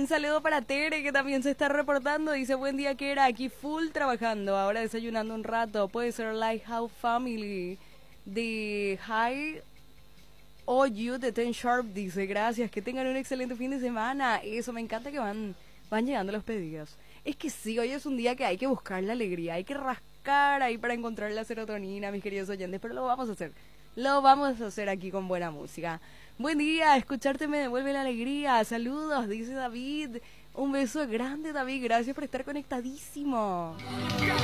saludo para Tere, que también se está reportando. Dice, buen día, que era aquí full trabajando, ahora desayunando un rato. Puede ser Lighthouse Family de High o You de Ten Sharp. Dice, gracias, que tengan un excelente fin de semana. Eso, me encanta que van llegando los pedidos. Es que sí, hoy es un día que hay que buscar la alegría, hay que rascar ahí para encontrar la serotonina, mis queridos oyentes, pero lo vamos a hacer. Lo vamos a hacer aquí con buena música. Buen día, escucharte me devuelve la alegría. Saludos, dice David. Un beso grande, David. Gracias por estar conectadísimo.